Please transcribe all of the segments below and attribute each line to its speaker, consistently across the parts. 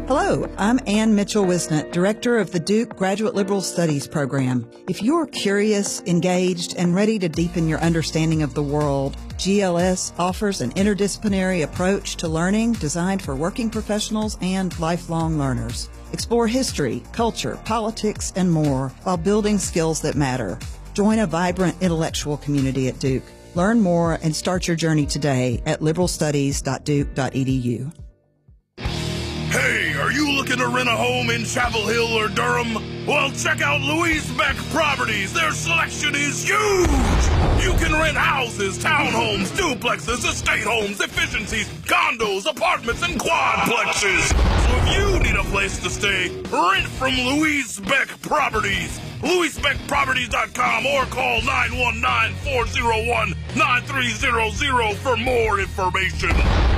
Speaker 1: Hello, I'm Ann Mitchell-Wisnett, Director of the Duke Graduate Liberal Studies Program. If you're curious, engaged, and ready to deepen your understanding of the world, GLS offers an interdisciplinary approach to learning designed for working professionals and lifelong learners. Explore history, culture, politics, and more while building skills that matter. Join a vibrant intellectual community at Duke. Learn more and start your journey today at liberalstudies.duke.edu.
Speaker 2: Hey, are you looking to rent a home in Chapel Hill or Durham? Well, check out Louise Beck Properties. Their selection is huge. You can rent houses, townhomes, duplexes, estate homes, efficiencies, condos, apartments, and quadplexes. So if you need a place to stay, rent from Louise Beck Properties. LouiseBeckProperties.com or call 919-401-9300 for more information.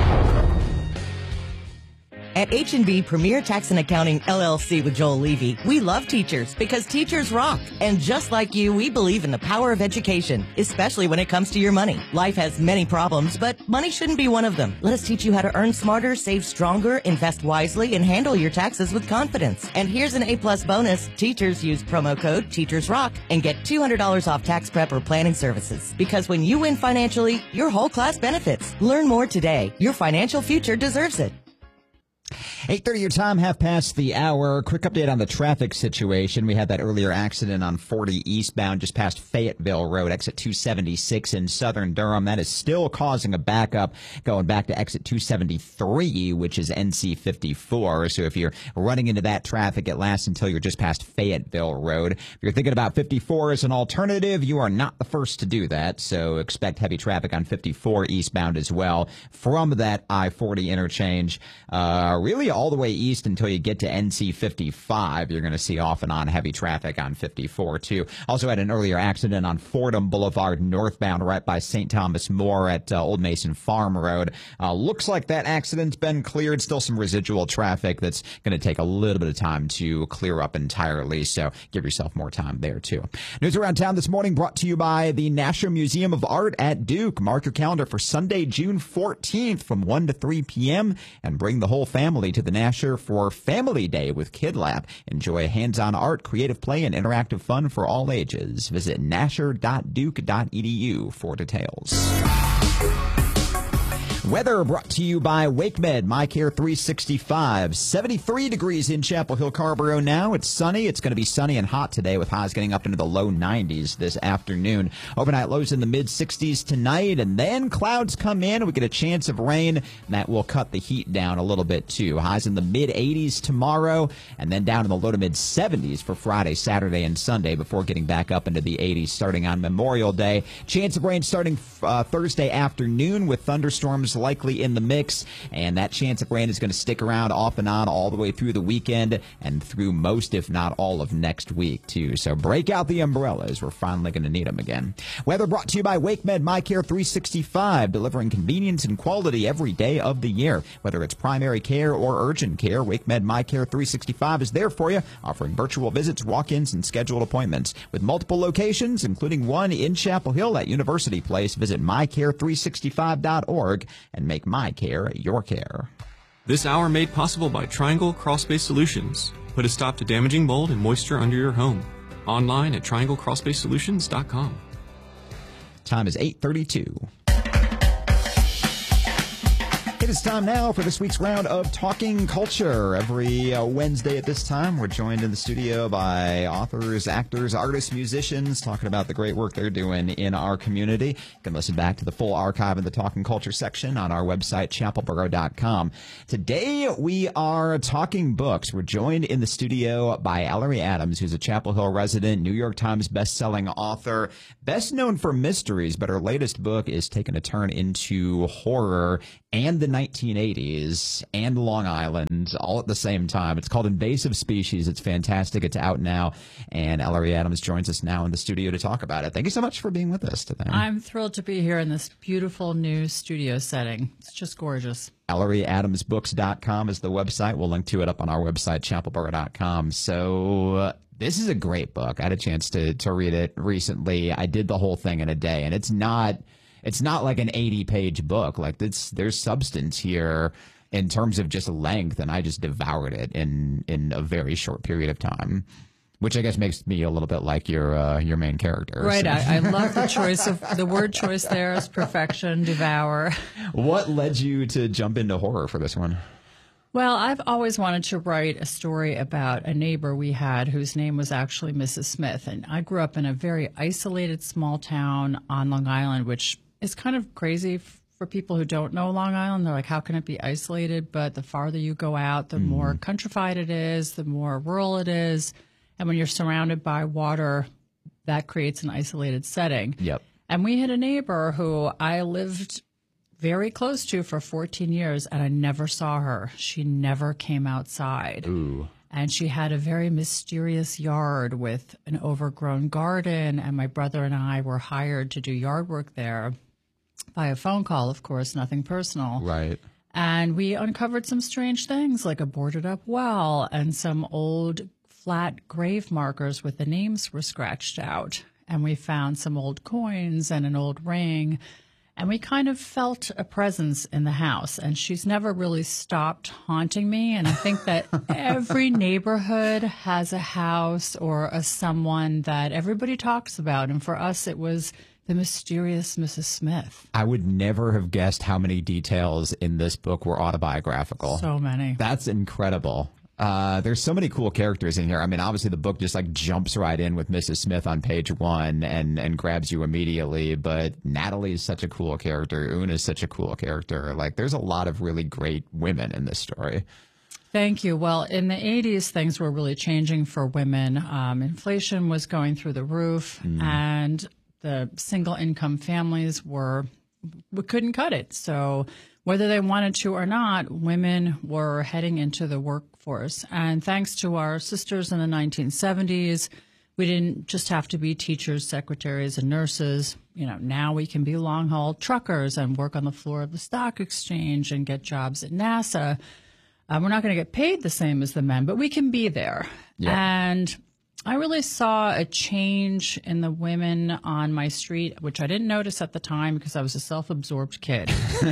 Speaker 3: At H&B Premier Tax and Accounting LLC with Joel Levy, we love teachers because teachers rock. And just like you, we believe in the power of education, especially when it comes to your money. Life has many problems, but money shouldn't be one of them. Let us teach you how to earn smarter, save stronger, invest wisely, and handle your taxes with confidence. And here's an A-plus bonus. Teachers use promo code TEACHERSROCK and get $200 off tax prep or planning services. Because when you win financially, your whole class benefits. Learn more today. Your financial future deserves it.
Speaker 4: 8:30 your time, half past the hour. Quick update on the traffic situation. We had that earlier accident on 40 eastbound just past Fayetteville Road, exit 276 in southern Durham. That is still causing a backup going back to exit 273, which is NC 54. So if you're running into that traffic, it lasts until you're just past Fayetteville Road. If you're thinking about 54 as an alternative, you are not the first to do that. So expect heavy traffic on 54 eastbound as well from that I-40 interchange. Really all the way east until you get to NC 55. You're going to see off and on heavy traffic on 54 too. Also had an earlier accident on Fordham Boulevard northbound right by St. Thomas More at Old Mason Farm Road. Looks like that accident's been cleared. Still some residual traffic that's going to take a little bit of time to clear up entirely. So give yourself more time there too. News around town this morning brought to you by the National Museum of Art at Duke. Mark your calendar for Sunday, June 14th from 1 to 3 p.m. and bring the whole family to the Nasher for Family Day with Kid Lab. Enjoy hands-on art, creative play, and interactive fun for all ages. Visit nasher.duke.edu for details. Weather brought to you by WakeMed, MyCare 365. 73 degrees in Chapel Hill, Carrboro now. It's sunny. It's going to be sunny and hot today with highs getting up into the low 90s this afternoon. Overnight lows in the mid-60s tonight, and then clouds come in. We get a chance of rain, and that will cut the heat down a little bit too. Highs in the mid-80s tomorrow, and then down in the low to mid-70s for Friday, Saturday, and Sunday before getting back up into the 80s starting on Memorial Day. Chance of rain starting Thursday afternoon with thunderstorms likely in the mix, and that chance of rain is going to stick around off and on all the way through the weekend and through most, if not all, of next week too. So break out the umbrellas. We're finally going to need them again. Weather brought to you by WakeMed MyCare 365, delivering convenience and quality every day of the year. Whether it's primary care or urgent care, WakeMed MyCare 365 is there for you, offering virtual visits, walk-ins, and scheduled appointments. With multiple locations, including one in Chapel Hill at University Place, visit mycare365.org and make my care your care.
Speaker 5: This hour made possible by Triangle Crawlspace Solutions. Put a stop to damaging mold and moisture under your home. Online at trianglecrawlspacesolutions.com.
Speaker 4: Time is 8:32. It is time now for this week's round of Talking Culture. Every Wednesday at this time, we're joined in the studio by authors, actors, artists, musicians, talking about the great work they're doing in our community. You can listen back to the full archive in the Talking Culture section on our website, chapelboro.com. Today, we are talking books. We're joined in the studio by Ellery Adams, who's a Chapel Hill resident, New York Times bestselling author, best known for mysteries, but her latest book is taking a turn into horror and the 1980s and Long Island all at the same time. It's called Invasive Species. It's fantastic. It's out now. And Ellery Adams joins us now in the studio to talk about it. Thank you so much for being with us today.
Speaker 6: I'm thrilled to be here in this beautiful new studio setting. It's just gorgeous.
Speaker 4: ElleryAdamsBooks.com is the website. We'll link to it up on our website, chapelboro.com. So this is a great book. I had a chance to read it recently. I did the whole thing in a day, and it's not like an 80-page book. Like there's substance here. in terms of just length, and I just devoured it in a very short period of time. Which I guess makes me a little bit like your main character.
Speaker 6: Right.
Speaker 4: So.
Speaker 6: I love the choice of the word choice there is perfection, devour.
Speaker 4: What led you to jump into horror for this one?
Speaker 6: Well, I've always wanted to write a story about a neighbor we had whose name was actually Mrs. Smith. And I grew up in a very isolated small town on Long Island, which is kind of crazy for people who don't know Long Island. They're like, how can it be isolated? But the farther you go out, the more countrified it is, the more rural it is. And when you're surrounded by water, that creates an isolated setting.
Speaker 4: Yep.
Speaker 6: And we had a neighbor who I lived very close to for 14 years, and I never saw her. She never came outside.
Speaker 4: Ooh.
Speaker 6: And she had a very mysterious yard with an overgrown garden, and my brother and I were hired to do yard work there by a phone call, of course, nothing personal.
Speaker 4: Right.
Speaker 6: And we uncovered some strange things, like a boarded up well and some old flat grave markers with the names were scratched out. And we found some old coins and an old ring. And we kind of felt a presence in the house. And she's never really stopped haunting me. And I think that every neighborhood has a house or a someone that everybody talks about. And for us, it was the mysterious Mrs. Smith.
Speaker 4: I would never have guessed how many details in this book were autobiographical.
Speaker 6: So many.
Speaker 4: That's incredible. There's so many cool characters in here. I mean, obviously the book just like jumps right in with Mrs. Smith on page 1 and grabs you immediately. But Natalie is such a cool character. Una is such a cool character. Like, there's a lot of really great women in this story.
Speaker 6: Thank you. Well, in the 80s, things were really changing for women. Inflation was going through the roof, and the single income families we couldn't cut it. So whether they wanted to or not, women were heading into the workforce. And thanks to our sisters in the 1970s, we didn't just have to be teachers, secretaries, and nurses. You know, now we can be long-haul truckers and work on the floor of the stock exchange and get jobs at NASA. We're not going to get paid the same as the men, but we can be there.
Speaker 4: Yeah.
Speaker 6: And I really saw a change in the women on my street, which I didn't notice at the time because I was a self-absorbed kid.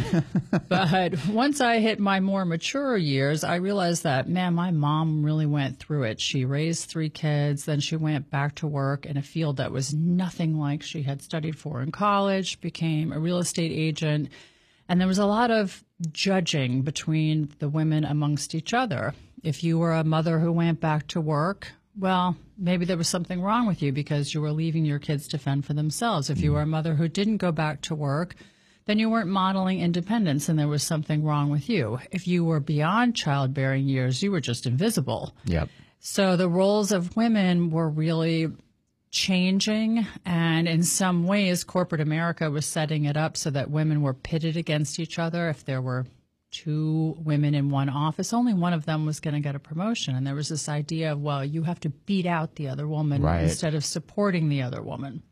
Speaker 6: But once I hit my more mature years, I realized that, man, my mom really went through it. She raised 3 kids, then she went back to work in a field that was nothing like she had studied for in college, became a real estate agent, and there was a lot of judging between the women amongst each other. If you were a mother who went back to work, well, maybe there was something wrong with you because you were leaving your kids to fend for themselves. If you were a mother who didn't go back to work, then you weren't modeling independence and there was something wrong with you. If you were beyond childbearing years, you were just invisible.
Speaker 4: Yep.
Speaker 6: So the roles of women were really changing, and in some ways, corporate America was setting it up so that women were pitted against each other. If there were 2 women in one office, only one of them was going to get a promotion. And there was this idea of, well, you have to beat out the other woman instead of supporting the other woman.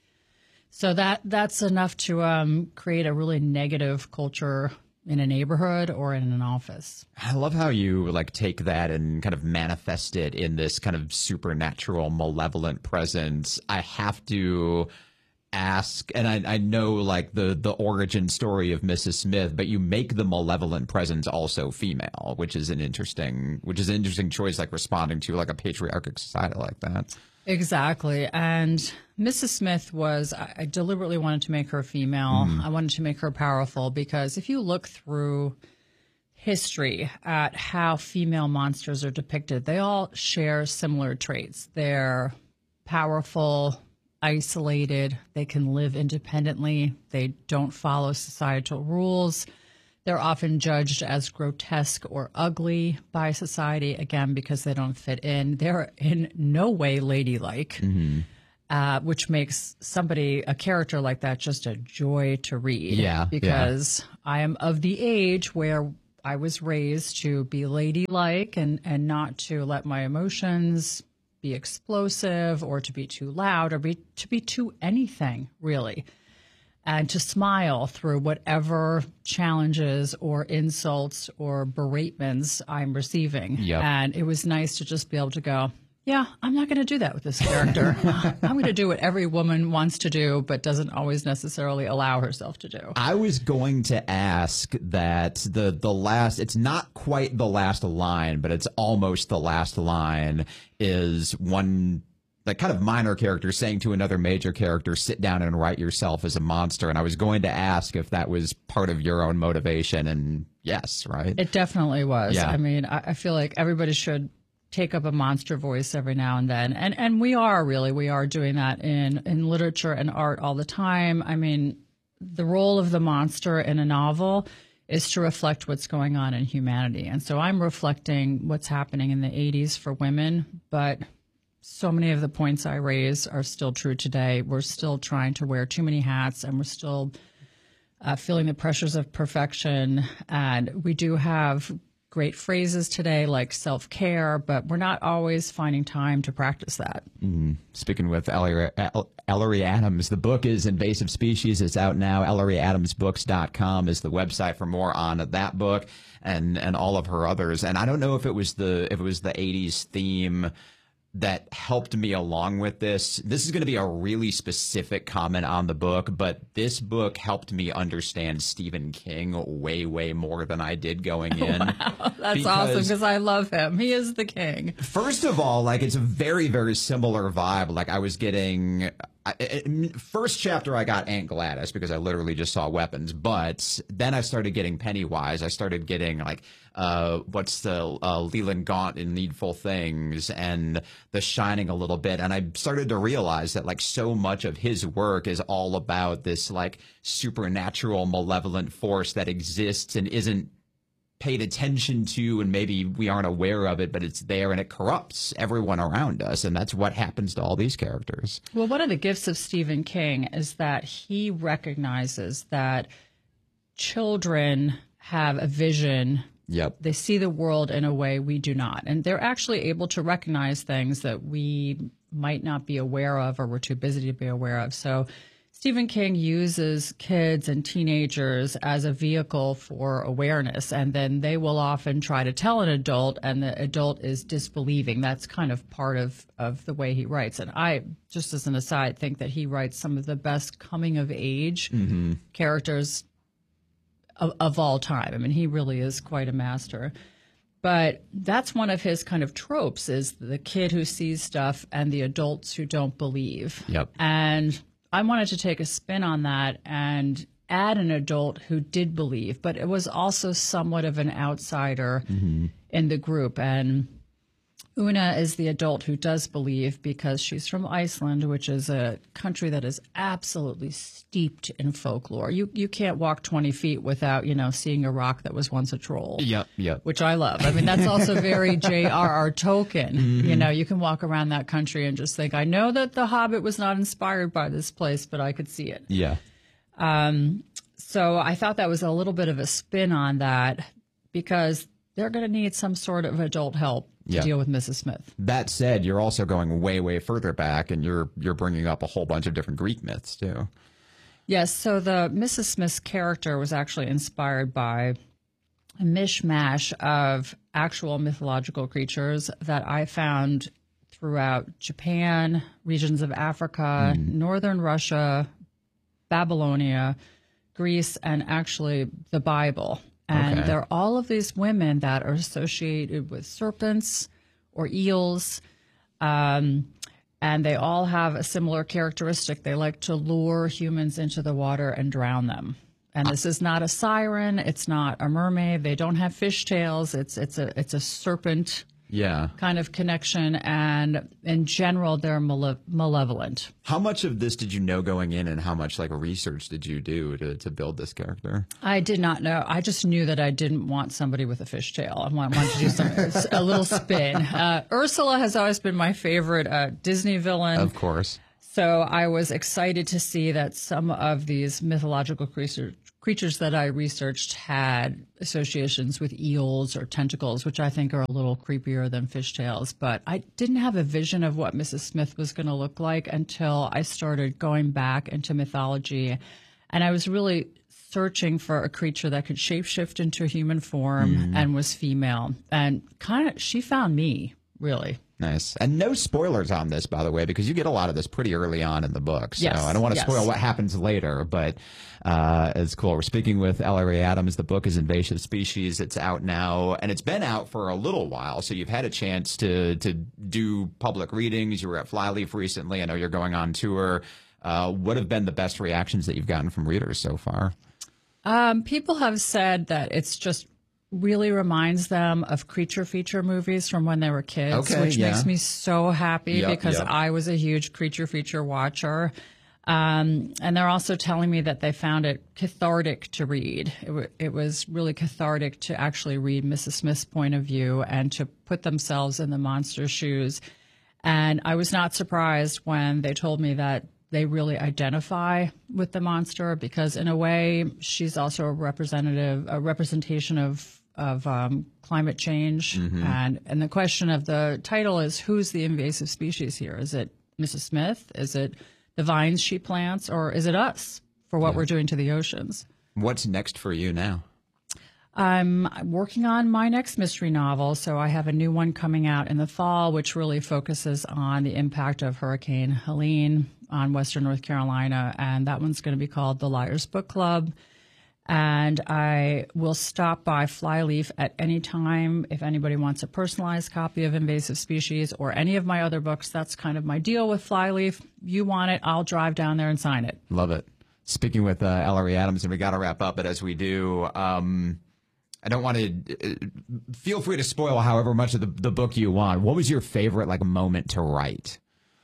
Speaker 6: So that's enough to create a really negative culture in a neighborhood or in an office.
Speaker 4: I love how you like take that and kind of manifest it in this kind of supernatural, malevolent presence. I have to ask, and I know like the origin story of Mrs. Smith, but you make the malevolent presence also female, which is an interesting choice, like responding to like a patriarchal society like that.
Speaker 6: Exactly. And Mrs. Smith I deliberately wanted to make her female. I wanted to make her powerful because if you look through history at how female monsters are depicted, they all share similar traits. They're powerful, isolated, they can live independently, they don't follow societal rules. They're often judged as grotesque or ugly by society, again, because they don't fit in. They're in no way ladylike, which makes a character like that, just a joy to read.
Speaker 4: Yeah.
Speaker 6: Because I am of the age where I was raised to be ladylike and not to let my emotions be explosive or to be too loud or to be too anything, really. And to smile through whatever challenges or insults or beratements I'm receiving.
Speaker 4: Yep.
Speaker 6: And it was nice to just be able to go, yeah, I'm not going to do that with this character. I'm going to do what every woman wants to do, but doesn't always necessarily allow herself to do.
Speaker 4: I was going to ask that the last, it's not quite the last line, but it's almost the last line, is one like kind of minor character saying to another major character, sit down and write yourself as a monster. And I was going to ask if that was part of your own motivation, and yes, right?
Speaker 6: It definitely was.
Speaker 4: Yeah.
Speaker 6: I mean, I feel like everybody should take up a monster voice every now and then. And we are doing that in literature and art all the time. I mean, the role of the monster in a novel is to reflect what's going on in humanity. And so I'm reflecting what's happening in the 80s for women, but so many of the points I raise are still true today. We're still trying to wear too many hats, and we're still feeling the pressures of perfection. And we do have great phrases today like self-care, but we're not always finding time to practice that.
Speaker 4: Speaking with Ellery Adams, the book is Invasive Species. It's out now. ElleryAdamsBooks.com is the website for more on that book and all of her others. And I don't know if it was the 80s theme that helped me along with this. This is going to be a really specific comment on the book, but this book helped me understand Stephen King way, way more than I did going in.
Speaker 6: Wow, that's awesome, because I love him. He is the king.
Speaker 4: First of all, like, it's a very, very similar vibe. Like, I was getting... first chapter I got Aunt Gladys because I literally just saw weapons, but then I started getting Pennywise. I started getting like what's the Leland Gaunt in Needful Things and The Shining a little bit, and I started to realize that like so much of his work is all about this like supernatural malevolent force that exists and isn't paid attention to, and maybe we aren't aware of it, but it's there and it corrupts everyone around us. And that's what happens to all these characters.
Speaker 6: Well, one of the gifts of Stephen King is that he recognizes that children have a vision.
Speaker 4: Yep.
Speaker 6: They see the world in a way we do not. And they're actually able to recognize things that we might not be aware of or we're too busy to be aware of. So Stephen King uses kids and teenagers as a vehicle for awareness, and then they will often try to tell an adult, and the adult is disbelieving. That's kind of part of the way he writes. And I, just as an aside, think that he writes some of the best coming-of-age characters of all time. I mean, he really is quite a master. But that's one of his kind of tropes, is the kid who sees stuff and the adults who don't believe.
Speaker 4: Yep.
Speaker 6: And I wanted to take a spin on that and add an adult who did believe, but it was also somewhat of an outsider in the group. And Una is the adult who does believe because she's from Iceland, which is a country that is absolutely steeped in folklore. You can't walk 20 feet without, seeing a rock that was once a troll.
Speaker 4: Yep.
Speaker 6: Which I love. I mean, that's also very J.R.R. Tolkien. You can walk around that country and just think, I know that The Hobbit was not inspired by this place, but I could see it.
Speaker 4: Yeah.
Speaker 6: So I thought that was a little bit of a spin on that, because they're going to need some sort of adult help to deal with Mrs. Smith.
Speaker 4: That said, you're also going way, way further back, and you're bringing up a whole bunch of different Greek myths too.
Speaker 6: Yes, so the Mrs. Smith's character was actually inspired by a mishmash of actual mythological creatures that I found throughout Japan, regions of Africa, northern Russia, Babylonia, Greece, and actually the Bible. And there are all of these women that are associated with serpents or eels, and they all have a similar characteristic. They like to lure humans into the water and drown them. And this is not a siren. It's not a mermaid. They don't have fishtails. It's a serpent kind of connection. And in general, they're malevolent.
Speaker 4: How much of this did you know going in, and how much research did you do to build this character?
Speaker 6: I did not know. I just knew that I didn't want somebody with a fishtail. I wanted to do a little spin. Ursula has always been my favorite Disney villain.
Speaker 4: Of course.
Speaker 6: So I was excited to see that some of these mythological creatures that I researched had associations with eels or tentacles, which I think are a little creepier than fishtails. But I didn't have a vision of what Mrs. Smith was going to look like until I started going back into mythology. And I was really searching for a creature that could shapeshift into human form and was female. And she found me, really.
Speaker 4: Nice. And no spoilers on this, by the way, because you get a lot of this pretty early on in the book. So
Speaker 6: Yes,
Speaker 4: I don't want to
Speaker 6: yes.
Speaker 4: spoil what happens later, but it's cool. We're speaking with Ellery Adams. The book is Invasive Species. It's out now, and it's been out for a little while, so you've had a chance to do public readings. You were at Flyleaf recently. I know you're going on tour. What have been the best reactions that you've gotten from readers so far?
Speaker 6: People have said that it's just really reminds them of creature feature movies from when they were kids, which makes me so happy because I was a huge creature feature watcher. And they're also telling me that they found it cathartic to read. It was really cathartic to actually read Mrs. Smith's point of view and to put themselves in the monster's shoes. And I was not surprised when they told me that they really identify with the monster because in a way she's also a representation of climate change. And the question of the title is, who's the invasive species here? Is it Mrs. Smith? Is it the vines she plants? Or is it us for what we're doing to the oceans?
Speaker 4: What's next for you now?
Speaker 6: I'm working on my next mystery novel. So I have a new one coming out in the fall, which really focuses on the impact of Hurricane Helene on Western North Carolina. And that one's going to be called The Liars Book Club. And I will stop by Flyleaf at any time if anybody wants a personalized copy of Invasive Species or any of my other books. That's kind of my deal with Flyleaf. You want it, I'll drive down there and sign it.
Speaker 4: Love it. Speaking with Ellery Adams, and we got to wrap up, but as we do, I don't want to feel free to spoil however much of the book you want. What was your favorite moment to write?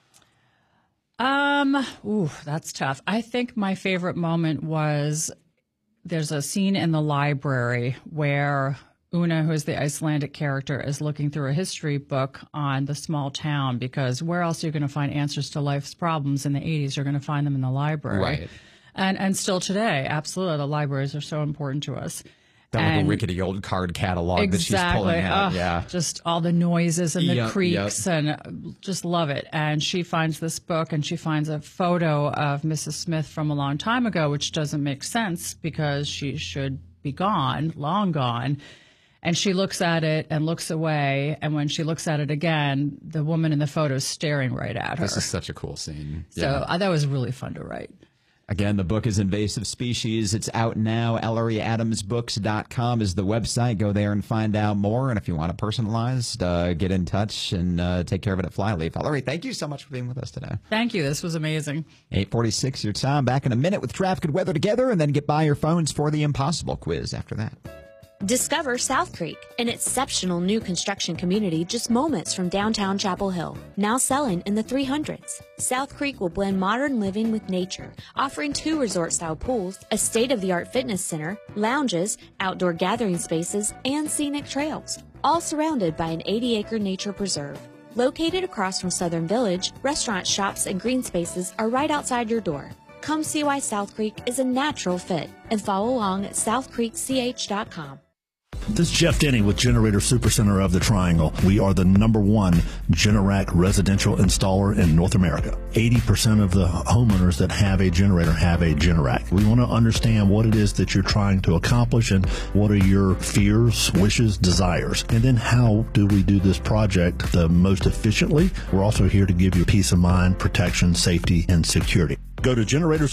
Speaker 6: That's tough. I think my favorite moment was there's a scene in the library where Una, who is the Icelandic character, is looking through a history book on the small town because where else are you going to find answers to life's problems in the 80s? You're going to find them in the library.
Speaker 4: Right.
Speaker 6: And still today, absolutely, the libraries are so important to us.
Speaker 4: That like a rickety old card catalog that she's pulling out.
Speaker 6: Just all the noises and the creaks and just love it. And she finds this book and she finds a photo of Mrs. Smith from a long time ago, which doesn't make sense because she should be gone, long gone. And she looks at it and looks away. And when she looks at it again, the woman in the photo is staring right at her.
Speaker 4: This is such a cool scene.
Speaker 6: So that was really fun to write.
Speaker 4: Again, the book is Invasive Species. It's out now. ElleryAdamsBooks.com is the website. Go there and find out more. And if you want it personalized, get in touch and take care of it at Flyleaf. Ellery, thank you so much for being with us today.
Speaker 6: Thank you. This was amazing.
Speaker 4: 8:46 your time. Back in a minute with traffic and weather together, and then get by your phones for the impossible quiz after that.
Speaker 7: Discover South Creek, an exceptional new construction community just moments from downtown Chapel Hill, now selling in the 300s. South Creek will blend modern living with nature, offering 2 resort-style pools, a state-of-the-art fitness center, lounges, outdoor gathering spaces, and scenic trails, all surrounded by an 80-acre nature preserve. Located across from Southern Village, restaurants, shops, and green spaces are right outside your door. Come see why South Creek is a natural fit and follow along at southcreekch.com.
Speaker 8: This is Jeff Denny with Generator Supercenter of the Triangle. We are the #1 Generac residential installer in North America. 80% of the homeowners that have a generator have a Generac. We want to understand what it is that you're trying to accomplish and what are your fears, wishes, desires. And then how do we do this project the most efficiently? We're also here to give you peace of mind, protection, safety, and security. Go to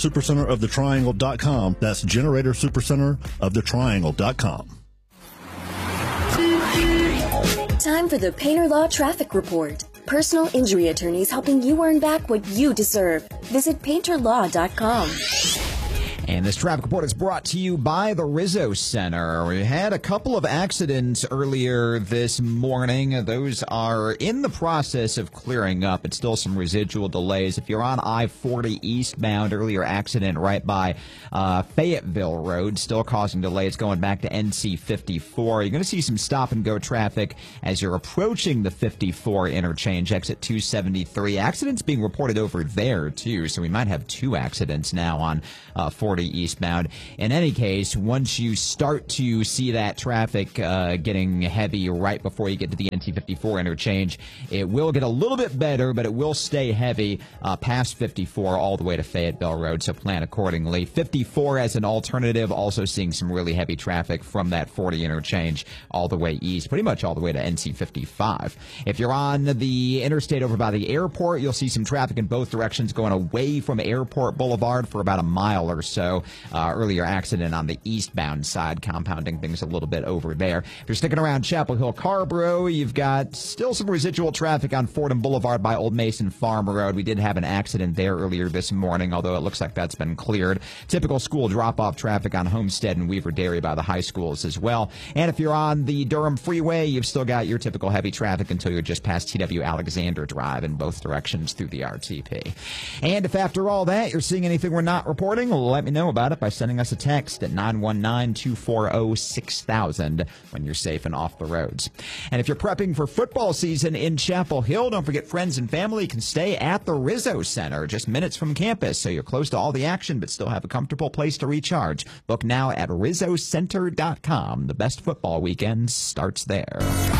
Speaker 8: GeneratorSupercenterOfTheTriangle.com. That's GeneratorSupercenterOfTheTriangle.com.
Speaker 9: Time for the Painter Law Traffic Report. Personal injury attorneys helping you earn back what you deserve. Visit painterlaw.com.
Speaker 4: And this traffic report is brought to you by the Rizzo Center. We had a couple of accidents earlier this morning. Those are in the process of clearing up. It's still some residual delays. If you're on I-40 eastbound, earlier accident right by Fayetteville Road, still causing delays going back to NC-54. You're going to see some stop-and-go traffic as you're approaching the 54 interchange, exit 273. Accidents being reported over there, too, so we might have 2 accidents now on 40 40 eastbound. In any case, once you start to see that traffic getting heavy right before you get to the NT54 interchange, it will get a little bit better, but it will stay heavy past 54 all the way to Fayetteville Road, so plan accordingly. 54 as an alternative, also seeing some really heavy traffic from that 40 interchange all the way east, pretty much all the way to NC55. If you're on the interstate over by the airport, you'll see some traffic in both directions going away from Airport Boulevard for about a mile or so. Earlier accident on the eastbound side, compounding things a little bit over there. If you're sticking around Chapel Hill Carborough, you've got still some residual traffic on Fordham Boulevard by Old Mason Farm Road. We did have an accident there earlier this morning, although it looks like that's been cleared. Typical school drop-off traffic on Homestead and Weaver Dairy by the high schools as well. And if you're on the Durham Freeway, you've still got your typical heavy traffic until you're just past TW Alexander Drive in both directions through the RTP. And if after all that you're seeing anything we're not reporting, let me know about it by sending us a text at 919-240-6000 when you're safe and off the roads. And if you're prepping for football season in Chapel Hill, don't forget friends and family can stay at the Rizzo Center, just minutes from campus, so you're close to all the action but still have a comfortable place to recharge. Book now at RizzoCenter.com. The best football weekend starts there.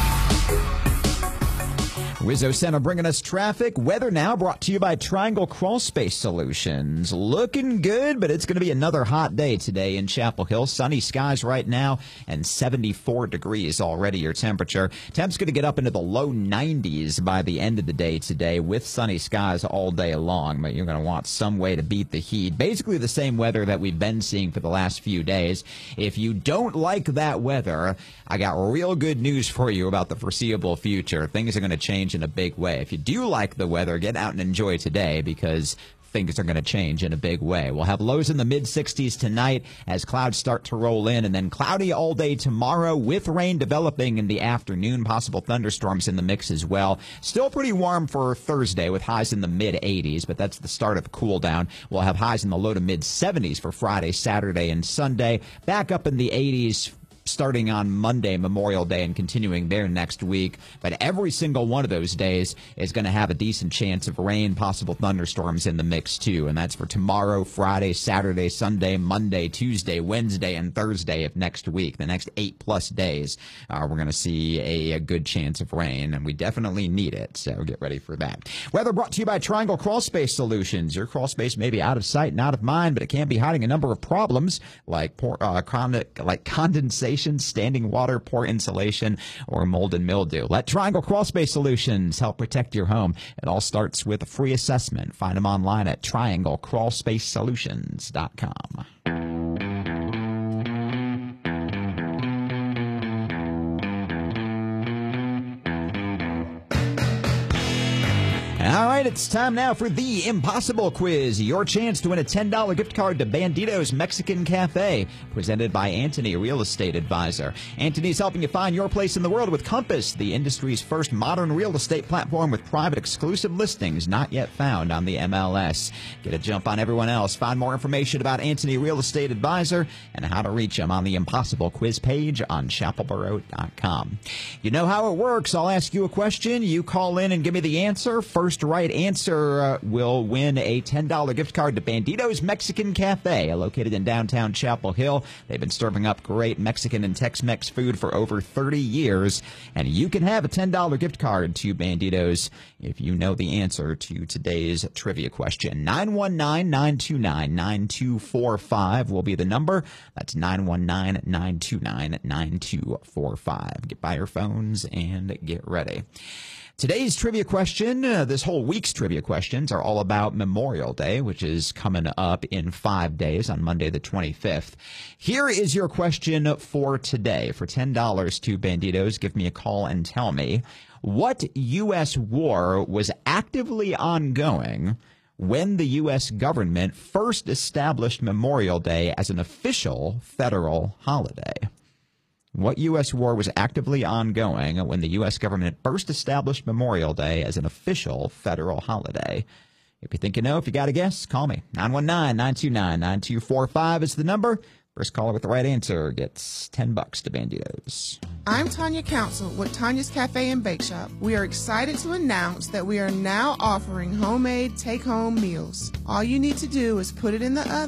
Speaker 4: Rizzo Center bringing us traffic. Weather now brought to you by Triangle Crawl Space Solutions. Looking good, but it's going to be another hot day today in Chapel Hill. Sunny skies right now and 74 degrees already your temperature. Temp's going to get up into the low 90s by the end of the day today with sunny skies all day long, but you're going to want some way to beat the heat. Basically the same weather that we've been seeing for the last few days. If you don't like that weather, I got real good news for you about the foreseeable future. Things are going to change in a big way. If you do like the weather, get out and enjoy today because things are going to change in a big way. We'll have lows in the mid-60s tonight as clouds start to roll in, and then cloudy all day tomorrow with rain developing in the afternoon, possible thunderstorms in the mix as well. Still pretty warm for Thursday with highs in the mid-80s, but that's the start of the cool down. We'll have highs in the low to mid-70s for Friday, Saturday, and Sunday. Back up in the 80s starting on Monday, Memorial Day, and continuing there next week. But every single one of those days is going to have a decent chance of rain, possible thunderstorms in the mix too. And that's for tomorrow, Friday, Saturday, Sunday, Monday, Tuesday, Wednesday, and Thursday of next week. The next 8+ days, we're going to see a good chance of rain, and we definitely need it. So get ready for that. Weather brought to you by Triangle Crawl Space Solutions. Your crawl space may be out of sight and out of mind, but it can be hiding a number of problems like condensation, standing water, poor insulation, or mold and mildew. Let Triangle Crawl Space Solutions help protect your home. It all starts with a free assessment. Find them online at trianglecrawlspacesolutions.com. All right, it's time now for the Impossible Quiz, your chance to win a $10 gift card to Bandito's Mexican Cafe, presented by Antony Real Estate Advisor. Antony's helping you find your place in the world with Compass, the industry's first modern real estate platform with private exclusive listings not yet found on the MLS. Get a jump on everyone else. Find more information about Antony Real Estate Advisor and how to reach him on the Impossible Quiz page on chapelboro.com. You know how it works. I'll ask you a question. You call in and give me the answer. First right answer will win a $10 gift card to Bandito's Mexican Cafe, located in downtown Chapel Hill. They've been serving up great Mexican and Tex-Mex food for over 30 years, and you can have a $10 gift card to Bandito's if you know the answer to today's trivia question. 919-929-9245 will be the number. That's 919-929-9245. Get by your phones and get ready. Today's trivia question, this whole week's trivia questions are all about Memorial Day, which is coming up in 5 days on Monday the 25th. Here is your question for today. For $10 to Bandito's, give me a call and tell me, what U.S. war was actively ongoing when the U.S. government first established Memorial Day as an official federal holiday? What U.S. war was actively ongoing when the U.S. government first established Memorial Day as an official federal holiday? If you think you know, if you got a guess, call me. 919-929-9245 is the number. First caller with the right answer gets $10 to Bandito's.
Speaker 10: I'm Tanya Council with Tanya's Cafe and Bake Shop. We are excited to announce that we are now offering homemade take-home meals. All you need to do is put it in the oven.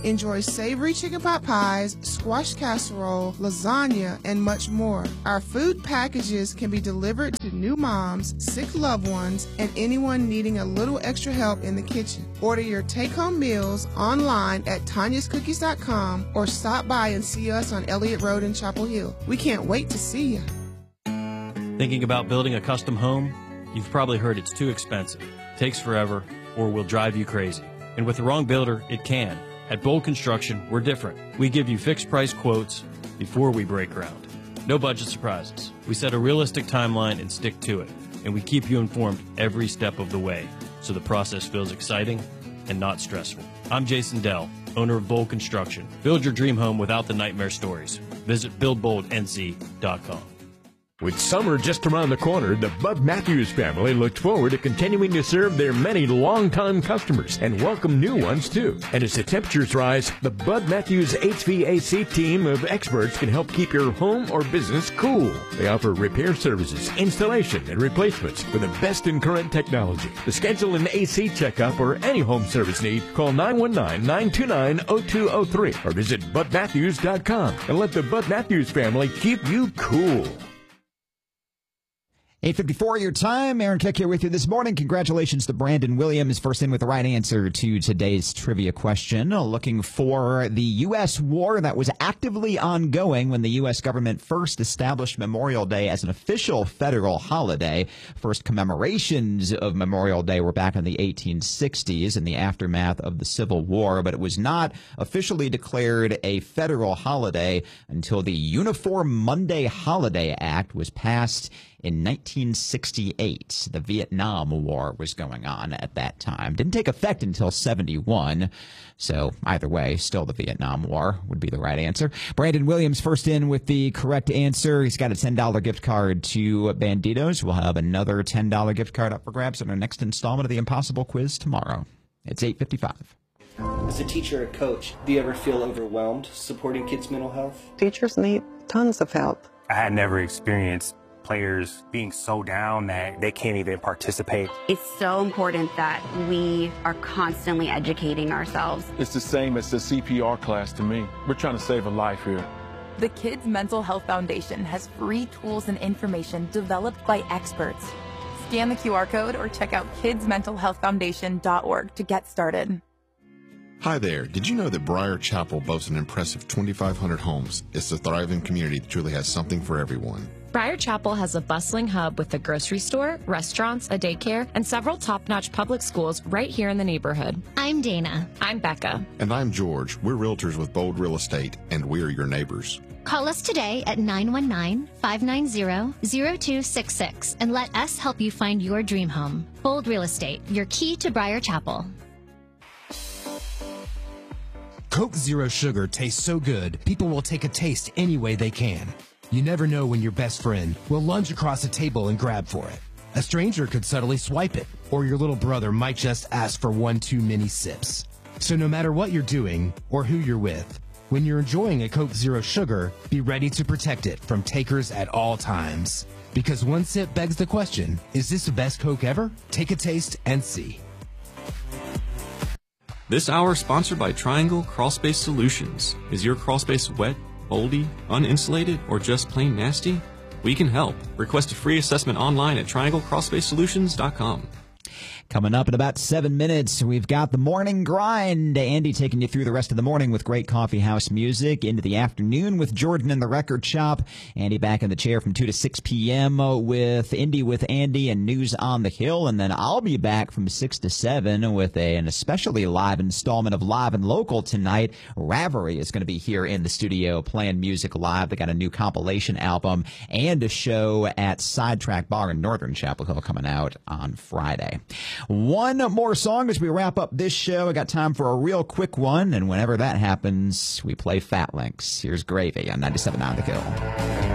Speaker 10: Enjoy savory chicken pot pies, squash casserole, lasagna, and much more. Our food packages can be delivered to new moms, sick loved ones, and anyone needing a little extra help in the kitchen. Order your take-home meals online at tanyascookies.com or stop by and see us on Elliott Road in Chapel Hill. We can't wait to see you.
Speaker 11: Thinking about building a custom home? You've probably heard it's too expensive, takes forever, or will drive you crazy. And with the wrong builder, it can. At Bold Construction, we're different. We give you fixed price quotes before we break ground. No budget surprises. We set a realistic timeline and stick to it. And we keep you informed every step of the way, so the process feels exciting and not stressful. I'm Jason Dell, owner of Bold Construction. Build your dream home without the nightmare stories. Visit buildboldnc.com.
Speaker 12: With summer just around the corner, the Bud Matthews family looked forward to continuing to serve their many longtime customers and welcome new ones too. And as the temperatures rise, the Bud Matthews HVAC team of experts can help keep your home or business cool. They offer repair services, installation, and replacements with the best in current technology. To schedule an AC checkup or any home service need, call 919-929-0203 or visit budmatthews.com and let the Bud Matthews family keep you cool.
Speaker 4: 8:54 your time. Aaron Keck here with you this morning. Congratulations to Brandon Williams, first in with the right answer to today's trivia question. Looking for the U.S. war that was actively ongoing when the U.S. government first established Memorial Day as an official federal holiday. First commemorations of Memorial Day were back in the 1860s in the aftermath of the Civil War, but it was not officially declared a federal holiday until the Uniform Monday Holiday Act was passed in 1968. The Vietnam War was going on at that time. Didn't take effect until 71. So either way, still the Vietnam War would be the right answer. Brandon Williams first in with the correct answer. He's got a $10 gift card to Banditos. We'll have another $10 gift card up for grabs in our next installment of the Impossible Quiz tomorrow. It's 8:55.
Speaker 13: As a teacher or coach, do you ever feel overwhelmed supporting kids' mental health?
Speaker 14: Teachers need tons of help.
Speaker 15: I had never experienced players being so down that they can't even participate.
Speaker 16: It's so important that we are constantly educating ourselves.
Speaker 17: It's the same as the CPR class to me. We're trying to save a life here.
Speaker 18: The Kids Mental Health Foundation has free tools and information developed by experts. Scan the QR code or check out kidsmentalhealthfoundation.org to get started.
Speaker 19: Hi there. Did you know that Briar Chapel boasts an impressive 2,500 homes? It's a thriving community that truly has something for everyone.
Speaker 20: Briar Chapel has a bustling hub with a grocery store, restaurants, a daycare, and several top-notch public schools right here in the neighborhood.
Speaker 21: I'm Dana.
Speaker 20: I'm Becca.
Speaker 19: And I'm George. We're realtors with Bold Real Estate, and we're your neighbors.
Speaker 21: Call us today at 919-590-0266 and let us help you find your dream home. Bold Real Estate, your key to Briar Chapel.
Speaker 22: Coke Zero Sugar tastes so good, people will take a taste any way they can. You never know when your best friend will lunge across a table and grab for it. A stranger could subtly swipe it, or your little brother might just ask for one too many sips. So no matter what you're doing or who you're with, when you're enjoying a Coke Zero Sugar, be ready to protect it from takers at all times. Because one sip begs the question, is this the best Coke ever? Take a taste and see.
Speaker 5: This hour sponsored by Triangle Crawlspace Solutions. Is your crawlspace wet, moldy, uninsulated, or just plain nasty? We can help. Request a free assessment online at trianglecrawlspacesolutions.com.
Speaker 4: Coming up in about 7 minutes, we've got the morning grind. Andy taking you through the rest of the morning with great coffee house music. Into the afternoon with Jordan in the record shop. Andy back in the chair from 2 to 6 p.m. with Indy with Andy and News on the Hill. And then I'll be back from 6 to 7 with an especially live installment of Live and Local tonight. Ravery is going to be here in the studio playing music live. They got a new compilation album and a show at Sidetrack Bar in Northern Chapel Hill coming out on Friday. One more song as we wrap up this show. I got time for a real quick one, and whenever that happens, we play Fat Links. Here's Gravy on 97.9 The Kill.